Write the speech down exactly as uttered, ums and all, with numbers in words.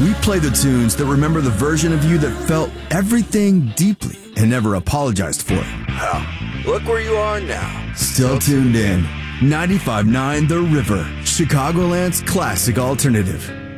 We play the tunes that remember the version of you that felt everything deeply and never apologized for it. Hell, look where you are now. Still tuned in. ninety-five point nine The River, Chicagoland's classic alternative.